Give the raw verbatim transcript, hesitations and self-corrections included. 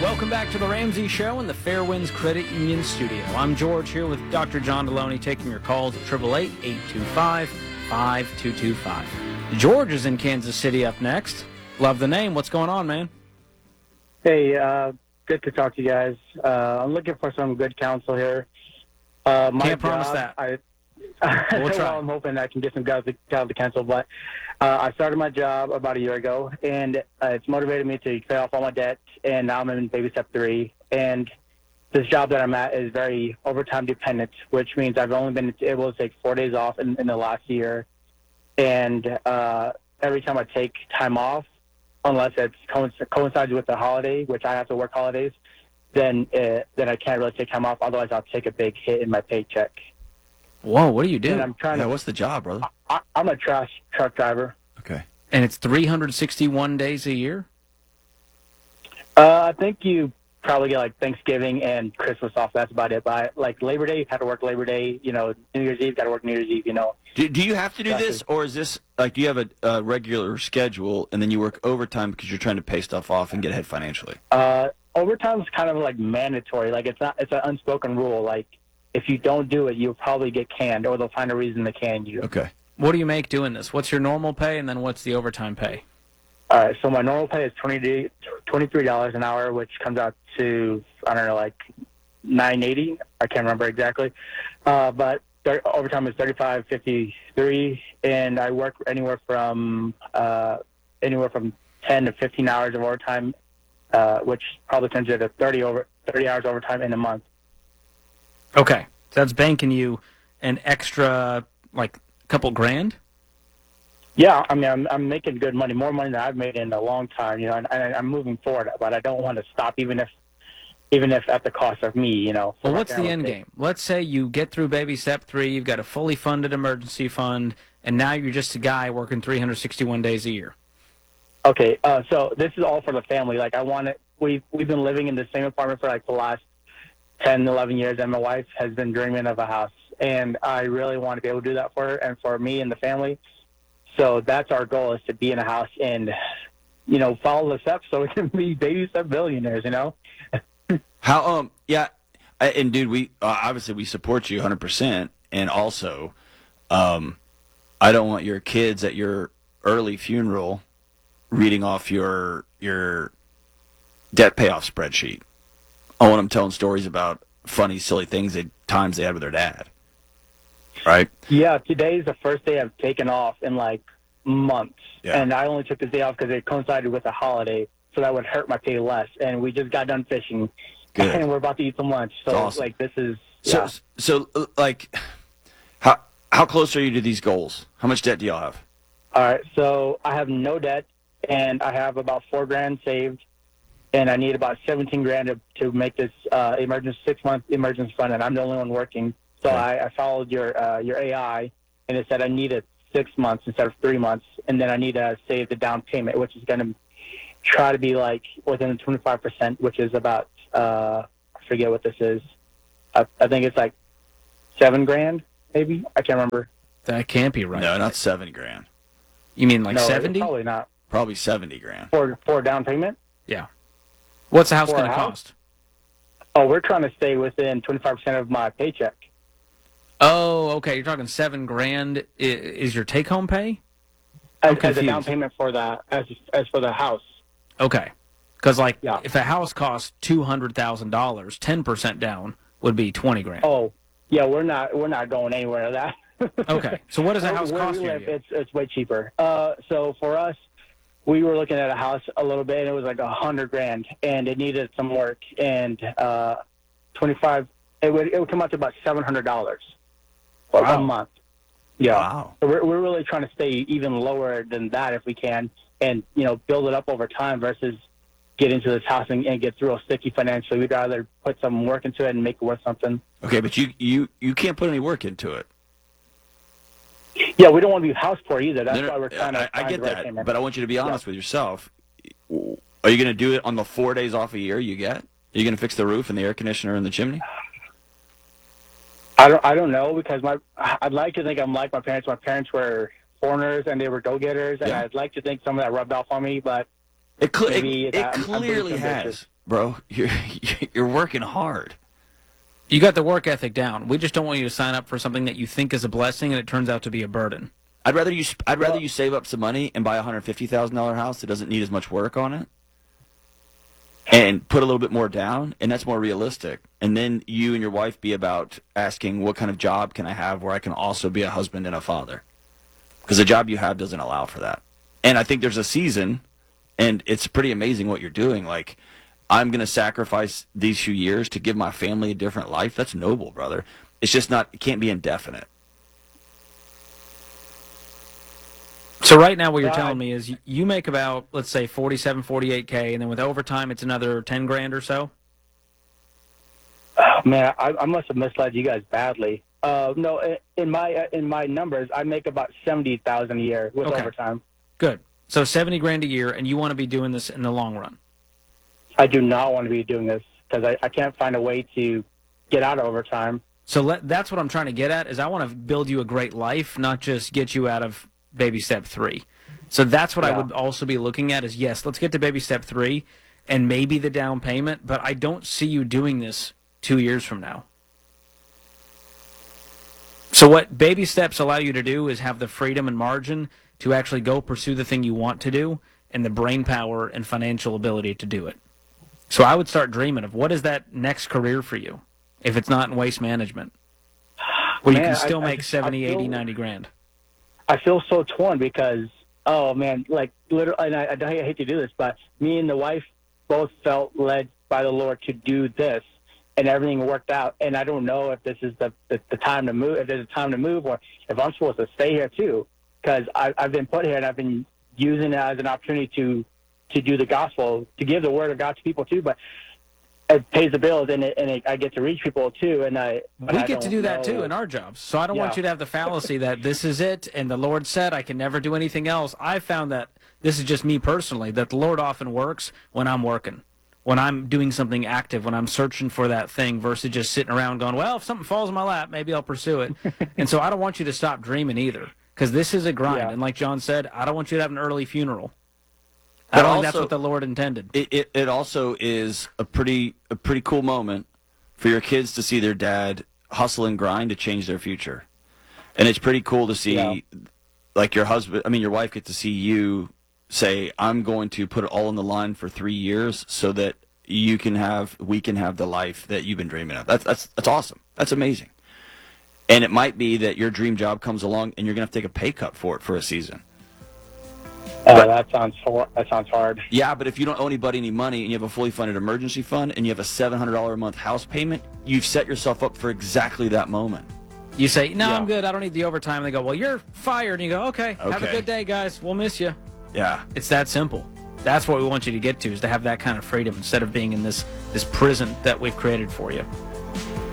Welcome back to the Ramsey Show in the Fairwinds Credit Union studio. I'm George here with Doctor John Deloney taking your calls at eight eight eight, eight two five, five two two five. George is in Kansas City up next. Love the name. What's going on, man? Hey, uh, good to talk to you guys. Uh, I'm looking for some good counsel here. Uh, my Can't promise job, that. I, We'll try. well, I'm hoping I can get some guys to, guys to cancel, but uh, I started my job about a year ago, and uh, it's motivated me to pay off all my debt, and now I'm in baby step three, and this job that I'm at is very overtime dependent, which means I've only been able to take four days off in, in the last year, and uh, every time I take time off, unless it coincides with the holiday, which I have to work holidays, then uh, then I can't really take time off, otherwise I'll take a big hit in my paycheck. Whoa, what do you do? And I'm trying Yeah, to, what's the job, brother? I, I'm a trash truck driver. Okay. And it's three hundred sixty-one days a year? Uh, I think you probably get like Thanksgiving and Christmas off. That's about it. But like Labor Day, you had to work Labor Day. You know, New Year's Eve, got to work New Year's Eve. You know. Do, do you have to do Exactly. this, or is this like do you have a, a regular schedule and then you work overtime because you're trying to pay stuff off and get ahead financially? Uh, overtime is kind of like mandatory. Like it's not. It's an unspoken rule. Like if you don't do it, you'll probably get canned, or they'll find a reason to can you. Okay. What do you make doing this? What's your normal pay, and then what's the overtime pay? All right. So my normal pay is twenty twenty-three dollars an hour, which comes out to I don't know, like nine eighty. I can't remember exactly. Uh, but overtime is thirty-five fifty-three, and I work anywhere from uh, anywhere from ten to fifteen hours of overtime, uh, which probably turns into thirty over thirty hours overtime in a month. Okay, so that's banking you an extra, like, couple grand? Yeah, I mean, I'm I'm making good money, more money than I've made in a long time, you know, and, and I'm moving forward, but I don't want to stop, even if even if at the cost of me, you know. Well, what's the end game? Let's say you get through baby step three, you've got a fully funded emergency fund, and now you're just a guy working three hundred sixty-one days a year. Okay, uh, so this is all for the family. Like, I want it. We've we've been living in the same apartment for like the last ten, eleven years, and my wife has been dreaming of a house, and I really want to be able to do that for her and for me and the family. So that's our goal, is to be in a house and, you know, follow the steps so we can be baby step billionaires, you know? How um yeah, I- and dude, we uh, obviously we support you one hundred percent, and also, um, I don't want your kids at your early funeral reading off your your debt payoff spreadsheet. I want them telling stories about funny, silly things they times they had with their dad. Right? Yeah, today's the first day I've taken off in like months. Yeah. And I only took this day off because it coincided with a holiday, so that would hurt my pay less. And we just got done fishing, Good. and we're about to eat some lunch. So, That's awesome. like, this is, So yeah. so uh, like, how how close are you to these goals? How much debt do y'all have? All right, so I have no debt, and I have about four grand saved, and I need about seventeen grand to, to make this uh, emergency six-month emergency fund, and I'm the only one working. So Okay. I, I followed your uh, your A I, and it said I needed six months instead of three months, and then I need to save the down payment, which is going to try to be like within twenty-five percent, which is about, uh, I forget what this is. I, I think it's like seven grand, maybe. I can't remember. That can't be right. No, not seventy grand. You mean like no, seventy? Probably not. Probably seventy grand. For, for down payment? Yeah. What's the house For a going to house? cost? Oh, we're trying to stay within twenty-five percent of my paycheck. Oh, okay. You're talking seven grand. I- Is your take-home pay? As, I'm as a down confused. payment for the as as for the house. Okay. Because, like, Yeah. if a house costs two hundred thousand dollars, ten percent down would be twenty grand. Oh, yeah, we're not we're not going anywhere with that. Okay. So what does a Where- house where cost we you? live, It's it's way cheaper. Uh, so for us, we were looking at a house a little bit, and it was like a hundred grand, and it needed some work, and uh, twenty five. It would it would come out to about seven hundred dollars for Wow. a month. Yeah. Wow. So we're we're really trying to stay even lower than that if we can, and you know, build it up over time versus get into this house and, and get real sticky financially. We'd rather put some work into it and make it worth something. Okay, but you you you can't put any work into it. Yeah, we don't want to be house poor either. That's No, no, why we're trying to I, I find get the right that, payment. but I want you to be honest with yourself. Are you going to do it on the four days off a year you get? Are you going to fix the roof and the air conditioner and the chimney? I don't I don't know, because my I'd like to think I'm like my parents. My parents were foreigners and they were go-getters, and Yeah. I'd like to think some of that rubbed off on me, but It cl- Maybe it, that- it I'm- I'm being clearly ambitious. has. bro. You're you're working hard. You got the work ethic down. We just don't want you to sign up for something that you think is a blessing and it turns out to be a burden. I'd rather you I'd rather you save up some money and buy a hundred fifty thousand dollar house that doesn't need as much work on it, and put a little bit more down, and that's more realistic. And then you and your wife be about asking, what kind of job can I have where I can also be a husband and a father? Because the job you have doesn't allow for that. And I think there's a season, and it's pretty amazing what you're doing. Like, I'm going to sacrifice these few years to give my family a different life. That's noble, brother. It's just not, it can't be indefinite. So right now what you're Yeah, telling I- me is you- you make about, let's say, forty-seven, forty-eight K, and then with overtime it's another ten grand or so? Oh, man, I, I must have misled you guys badly. Uh, no, i- in my in my numbers, I make about seventy thousand a year with Okay. overtime. Good. So seventy grand a year, and you want to be doing this in the long run. I do not want to be doing this because I, I can't find a way to get out of overtime. So let, that's what I'm trying to get at, is I want to build you a great life, not just get you out of baby step three. So that's what I Yeah. would also be looking at is, yes, let's get to baby step three and maybe the down payment, but I don't see you doing this two years from now. So what baby steps allow you to do is have the freedom and margin to actually go pursue the thing you want to do and the brain power and financial ability to do it. So I would start dreaming of what is that next career for you if it's not in waste management, where you Man, can still I- I make just- I seventy, eighty, feel- ninety grand. I feel so torn because, oh man, like literally, and I, I hate to do this, but me and the wife both felt led by the Lord to do this, and everything worked out. And I don't know if this is the, the, the time to move, if there's a time to move, or if I'm supposed to stay here too, because I've been put here and I've been using it as an opportunity to to do the gospel, to give the word of God to people too. But it pays the bills, and it, and it, I get to reach people too. And I but We I get to don't do that know. too in our jobs. So I don't want Yeah. you to have the fallacy that this is it and the Lord said I can never do anything else. I found that this is just me personally, that the Lord often works when I'm working, when I'm doing something active, when I'm searching for that thing versus just sitting around going, well, if something falls in my lap, maybe I'll pursue it. And so I don't want you to stop dreaming either, because this is a grind. Yeah. And like John said, I don't want you to have an early funeral. I But don't think that's also- what the Lord intended. It, it it also is a pretty a pretty cool moment for your kids to see their dad hustle and grind to change their future, and it's pretty cool to see, Yeah. like your husband, I mean your wife, get to see you say, "I'm going to put it all on the line for three years so that you can have, we can have the life that you've been dreaming of." That's that's that's awesome. That's amazing. And it might be that your dream job comes along and you're gonna have to take a pay cut for it for a season. Oh, But- that sounds hor- that sounds hard. Yeah, but if you don't owe anybody any money and you have a fully funded emergency fund and you have a seven hundred dollars a month house payment, you've set yourself up for exactly that moment. You say, no, Yeah. I'm good. I don't need the overtime. And they go, well, you're fired. And you go, okay, have a Okay. good day, guys. We'll miss you. Yeah. It's that simple. That's what we want you to get to, is to have that kind of freedom instead of being in this, this prison that we've created for you.